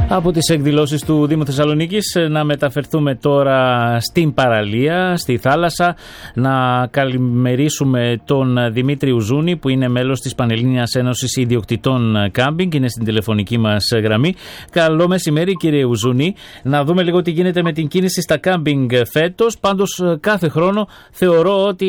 Από τις εκδηλώσεις του Δήμου Θεσσαλονίκης να μεταφερθούμε τώρα στην παραλία, στη θάλασσα, να καλημερίσουμε τον Δημήτρη Ουζούνη που είναι μέλος της Πανελλήνιας Ένωσης Ιδιοκτητών Κάμπινγκ, είναι στην τηλεφωνική μας γραμμή. Καλό μεσημέρι κύριε Ουζούνη, να δούμε λίγο τι γίνεται με την κίνηση στα κάμπινγκ φέτος. Πάντως κάθε χρόνο θεωρώ ότι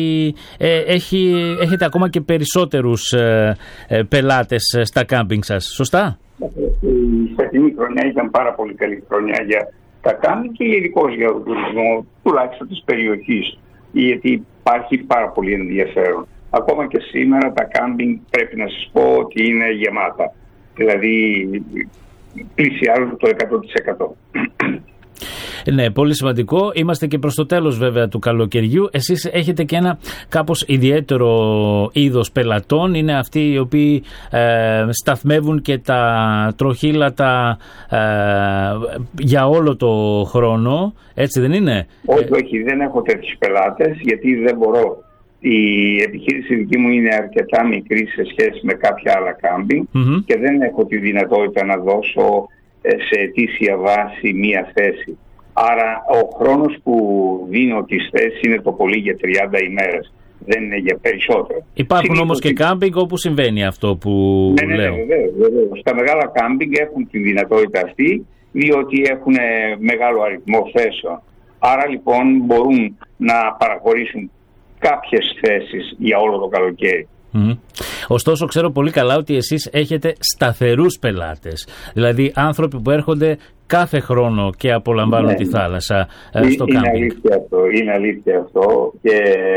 έχετε ακόμα και περισσότερους πελάτες στα κάμπινγκ σας, σωστά? Η φετινή χρονιά ήταν πάρα πολύ καλή χρονιά για τα κάμπινγκ και ειδικώς για τον τουρισμό, τουλάχιστον της περιοχής, γιατί υπάρχει πάρα πολύ ενδιαφέρον. Ακόμα και σήμερα τα κάμπινγκ πρέπει να σας πω ότι είναι γεμάτα, δηλαδή πλησιάζουν το 100%. Ναι, πολύ σημαντικό. Είμαστε και προς το τέλος βέβαια του καλοκαιριού. Εσείς έχετε και ένα κάπως ιδιαίτερο είδος πελατών. Είναι αυτοί οι οποίοι σταθμεύουν και τα τροχύλατα για όλο το χρόνο. Έτσι δεν είναι? Όχι, δεν έχω τέτοιους πελάτες γιατί δεν μπορώ. Η επιχείρηση δική μου είναι αρκετά μικρή σε σχέση με κάποια άλλα κάμπινγκ και δεν έχω τη δυνατότητα να δώσω σε ετήσια βάση μία θέση. Άρα ο χρόνος που δίνω τις θέσεις είναι το πολύ για 30 ημέρες. Δεν είναι για περισσότερο. Υπάρχουν όμως και κάμπινγκ όπου συμβαίνει αυτό που λέω. Ναι, βεβαίως. Στα μεγάλα κάμπινγκ έχουν τη δυνατότητα αυτή, διότι έχουν μεγάλο αριθμό θέσεων. Άρα λοιπόν μπορούν να παραχωρήσουν κάποιες θέσεις για όλο το καλοκαίρι. Ωστόσο ξέρω πολύ καλά ότι εσείς έχετε σταθερούς πελάτες, δηλαδή άνθρωποι που έρχονται κάθε χρόνο και απολαμβάνουν τη θάλασσα στο κάμπινγκ. Είναι αλήθεια αυτό και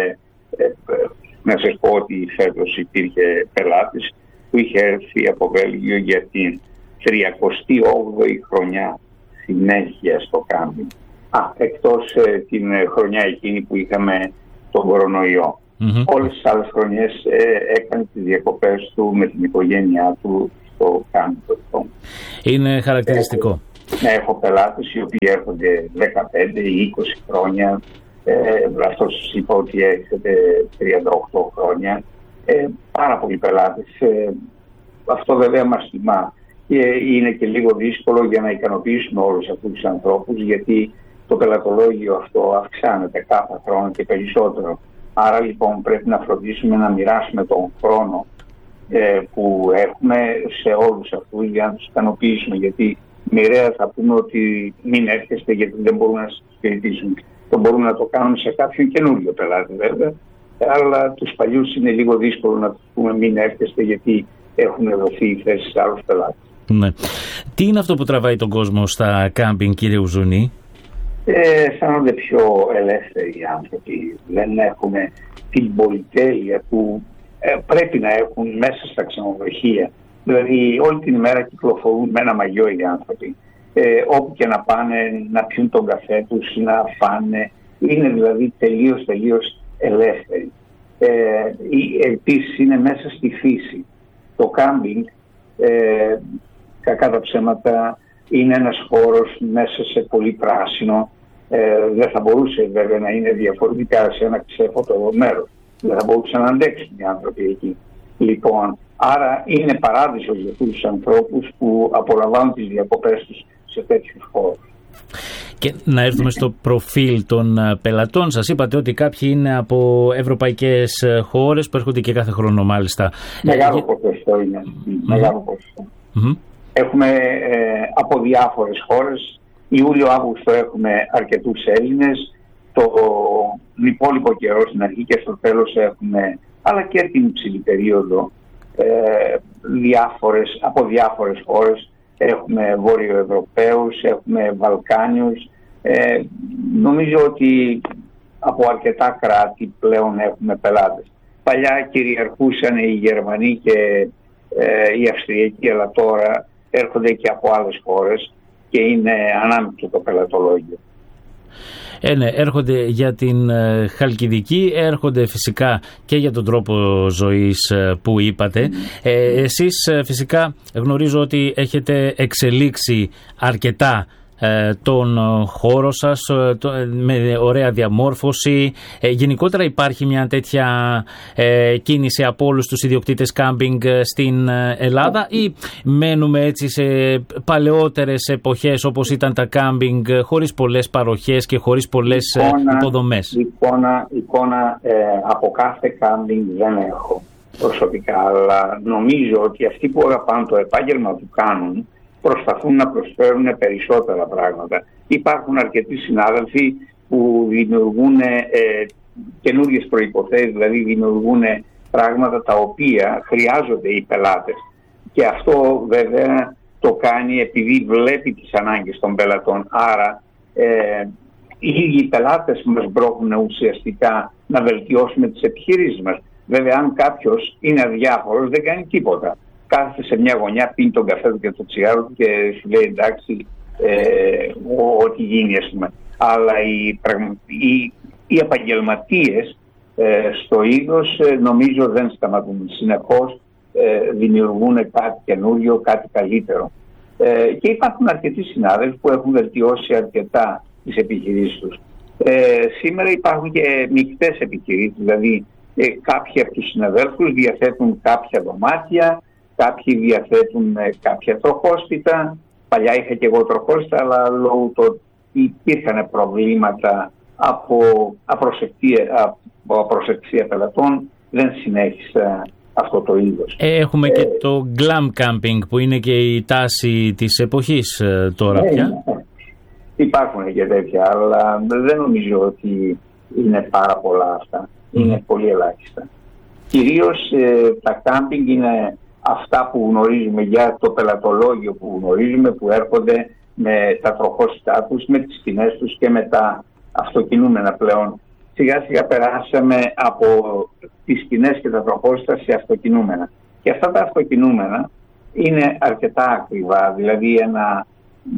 να σας πω ότι φέτος υπήρχε πελάτης που είχε έρθει από Βέλγιο για την 38η χρονιά συνέχεια στο κάμπινγκ, εκτός την χρονιά εκείνη που είχαμε τον κορονοϊό. Όλες τις άλλες χρονιές έκανε τις διακοπές του με την οικογένειά του στο κάμπινγκ. Είναι χαρακτηριστικό. Έχω πελάτες οι οποίοι έρχονται 15 ή 20 χρόνια. Αυτό σας είπα ότι έρχεται 38 χρόνια. Πάρα πολλοί πελάτες. Αυτό βέβαια μας τιμά. Και είναι και λίγο δύσκολο για να ικανοποιήσουμε όλους αυτούς τους ανθρώπους, γιατί το πελατολόγιο αυτό αυξάνεται κάθε χρόνο και περισσότερο. Άρα λοιπόν πρέπει να φροντίσουμε να μοιράσουμε τον χρόνο που έχουμε σε όλους αυτούς για να τους ικανοποιήσουμε. Γιατί μοιραία θα πούμε ότι μην έρχεστε γιατί δεν μπορούν να σας υπηρετήσουν. Το μπορούμε να το κάνουμε σε κάποιον καινούριο πελάτη βέβαια, αλλά τους παλιούς είναι λίγο δύσκολο να τους πούμε μην έρχεστε γιατί έχουν δοθεί οι θέσεις σε άλλους πελάτες. Ναι. Τι είναι αυτό που τραβάει τον κόσμο στα κάμπινγκ, κύριε Ουζούνη? Αισθάνονται πιο ελεύθεροι οι άνθρωποι. Δεν έχουν την πολυτέλεια που πρέπει να έχουν μέσα στα ξενοδοχεία. Δηλαδή όλη την ημέρα κυκλοφορούν με ένα μαγιό οι άνθρωποι. Όπου και να πάνε να πιούν τον καφέ τους, να φάνε. Είναι δηλαδή τελείως ελεύθεροι. Επίσης είναι μέσα στη φύση. Το κάμπινγκ, κακά τα ψέματα, είναι ένας χώρος μέσα σε πολύ πράσινο. Δεν θα μπορούσε βέβαια να είναι διαφορετικά σε ένα ξέφωτο μέρος. Δεν θα μπορούσαν να αντέξουν οι άνθρωποι εκεί. Λοιπόν, άρα είναι παράδεισος για αυτούς τους ανθρώπους που απολαμβάνουν τις διακοπές τους σε τέτοιους χώρους. Και να έρθουμε στο προφίλ των πελατών. Σας είπατε ότι κάποιοι είναι από ευρωπαϊκές χώρες που έρχονται και κάθε χρόνο μάλιστα. Μεγάλο ποσοστό είναι. Μεγάλο ποσοστό. Έχουμε από διάφορες χώρες. Ιούλιο-Αύγουστο έχουμε αρκετούς Έλληνες. Το υπόλοιπο καιρό στην αρχή και στο τέλος έχουμε, αλλά και την υψηλή περίοδο, από διάφορες χώρες. Έχουμε Βόρειο-Ευρωπαίους, έχουμε Βαλκάνιους. Νομίζω ότι από αρκετά κράτη πλέον έχουμε πελάτες. Παλιά κυριαρχούσαν οι Γερμανοί και οι Αυστριακοί, αλλά τώρα έρχονται και από άλλες χώρες και είναι ανάμεικτο το πελατολόγιο. Ναι, έρχονται για την Χαλκιδική, έρχονται φυσικά και για τον τρόπο ζωής που είπατε. Εσείς φυσικά γνωρίζω ότι έχετε εξελίξει αρκετά τον χώρο σας με ωραία διαμόρφωση. Γενικότερα υπάρχει μια τέτοια κίνηση από όλους τους ιδιοκτήτες κάμπινγκ στην Ελλάδα, ή μένουμε έτσι σε παλαιότερες εποχές όπως ήταν τα κάμπινγκ, χωρίς πολλές παροχές και χωρίς πολλές υποδομές? Εικόνα από κάθε κάμπινγκ δεν έχω προσωπικά, αλλά νομίζω ότι αυτοί που αγαπάνε το επάγγελμα που κάνουν προσπαθούν να προσφέρουν περισσότερα πράγματα. Υπάρχουν αρκετοί συνάδελφοι που δημιουργούν καινούριες προϋποθέσεις, δηλαδή δημιουργούν πράγματα τα οποία χρειάζονται οι πελάτες. Και αυτό βέβαια το κάνει επειδή βλέπει τις ανάγκες των πελατών. Άρα οι ίδιοι πελάτες μας μπρόχνουν ουσιαστικά να βελτιώσουμε τις επιχειρήσεις μας. Βέβαια, αν κάποιος είναι αδιάφορος, δεν κάνει τίποτα. Κάθεται σε μια γωνιά, πίνει τον καφέ του και το τσιγάρο του και σου λέει εντάξει, ό,τι γίνει, ας πούμε. Αλλά οι επαγγελματίες στο είδος νομίζω δεν σταματούν. Συνεχώς δημιουργούν κάτι καινούριο, κάτι καλύτερο. Και υπάρχουν αρκετοί συνάδελφοι που έχουν βελτιώσει αρκετά τις επιχειρήσεις τους. Σήμερα υπάρχουν και μεικτές επιχειρήσεις, δηλαδή κάποιοι από τους συναδέλφους διαθέτουν κάποια δωμάτια, κάποιοι διαθέτουν κάποια τροχόσπιτα. Παλιά είχα και εγώ τροχόσπιτα, αλλά λόγω του ότι υπήρχαν προβλήματα από απροσεκτία πελατών, δεν συνέχισα αυτό το είδος. Έχουμε και το glam camping που είναι και η τάση της εποχής τώρα πια. Υπάρχουν και τέτοια, αλλά δεν νομίζω ότι είναι πάρα πολλά αυτά. Είναι πολύ ελάχιστα. Κυρίως τα κάμπινγκ είναι αυτά που γνωρίζουμε, για το πελατολόγιο που γνωρίζουμε, που έρχονται με τα τροχόσπιτά τους, με τις σκηνές τους και με τα αυτοκινούμενα πλέον. Σιγά σιγά περάσαμε από τις σκηνές και τα τροχόσπιτα σε αυτοκινούμενα. Και αυτά τα αυτοκινούμενα είναι αρκετά ακριβά, δηλαδή ένα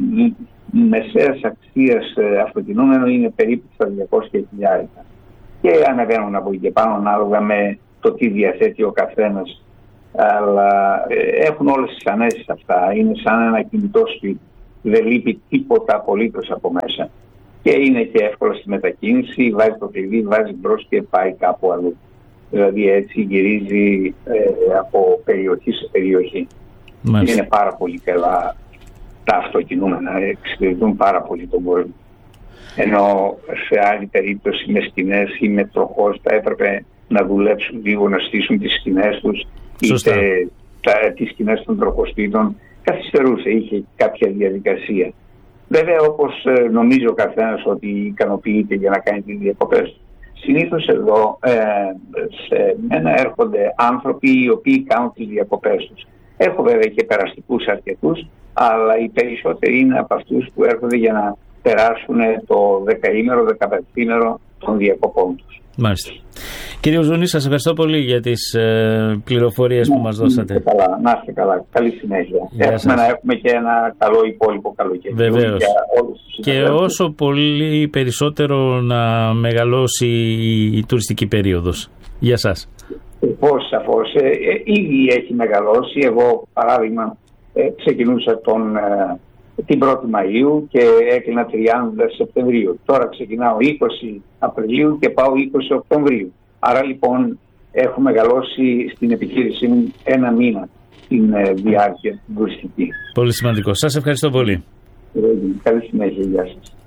μεσαίας αξίας αυτοκινούμενο είναι περίπου στα 200.000. Και ανεβαίνουν από εκεί και πάνω ανάλογα με το τι διαθέτει ο καθένας. Αλλά έχουν όλες τις ανέσεις αυτά. Είναι σαν ένα κινητό σπίτι. Δεν λείπει τίποτα απολύτως από μέσα. Και είναι και εύκολο στη μετακίνηση. Βάζει το κλειδί, βάζει μπρος και πάει κάπου αλλού. Δηλαδή έτσι γυρίζει από περιοχή σε περιοχή. Μάλιστα. Είναι πάρα πολύ καλά τα αυτοκινούμενα. Εξυπηρετούν πάρα πολύ τον κόσμο. Ενώ σε άλλη περίπτωση με σκηνές ή με τροχόσπιτα έπρεπε να δουλέψουν λίγο, να στήσουν τις σκηνές τους, είτε τις σκηνές των τροχοσπίτων. Καθυστερούσε, είχε κάποια διαδικασία. Βέβαια, όπως νομίζει ο καθένας ότι ικανοποιείται για να κάνει τις διακοπές. Συνήθως εδώ σε μένα έρχονται άνθρωποι οι οποίοι κάνουν τις διακοπές τους. Έχω βέβαια και περαστικούς αρκετούς, αλλά οι περισσότεροι είναι από αυτούς που έρχονται για να περάσουν το 10ήμερο, 15ήμερο των διακοπών τους. Μάλιστα. Κύριε Ουζούνη, σας ευχαριστώ πολύ για τις πληροφορίες που μας δώσατε. Να είστε καλά. Καλή συνέχεια. Να έχουμε και ένα καλό υπόλοιπο καλοκαίρι. Βεβαίως. Και όσο πολύ περισσότερο να μεγαλώσει η τουριστική περίοδος. Για σας. Σαφώς. Ήδη έχει μεγαλώσει. Εγώ, παράδειγμα, ξεκινούσα την 1η Μαΐου και έκλεινα 30 Σεπτεμβρίου. Τώρα ξεκινάω 20 Απριλίου και πάω 20 Οκτωβρίου. Άρα λοιπόν έχω μεγαλώσει στην επιχείρησή μου ένα μήνα την διάρκεια τουριστική. Πολύ σημαντικό. Σας ευχαριστώ πολύ. Καλή συνέχεια. Γεια σας.